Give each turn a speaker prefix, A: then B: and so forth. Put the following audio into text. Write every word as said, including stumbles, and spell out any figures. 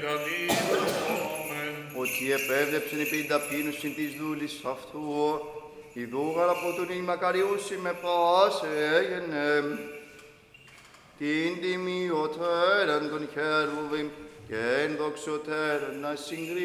A: Ότι επέδεψεν επί ταπείνωσιν της δούλης αυτού, η δούγαρ από τον η μακαριούσι με πάσε έγενε. Την τιμιωτέραν των χέρουβιμ και εν δοξωτέραν να συγκρίνει.